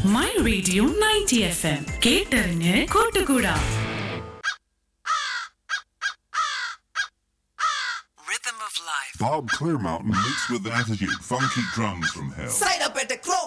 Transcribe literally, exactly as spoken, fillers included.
My radio ninety F M കേട്ടറിഞ്ഞ് കൂട്ടുകൂടാ. Bob Clearmountain mixed with attitude, funky drums from hell. Sign up at the club.